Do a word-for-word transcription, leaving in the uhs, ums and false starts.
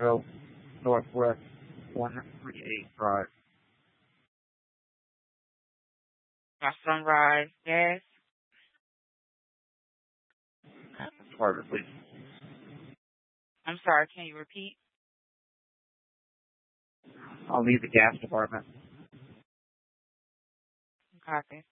Jacksonville, Northwest one three eight Drive. My Sunrise Gas. Department, please. I'm sorry, can you repeat? I'll need the gas department. Copy.